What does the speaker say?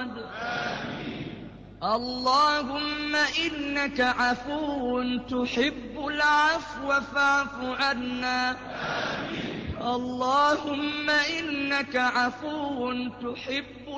الصمد. اللهم إنك عفو تحب العفو فاعف عنا. اللهم إنك عفو تحب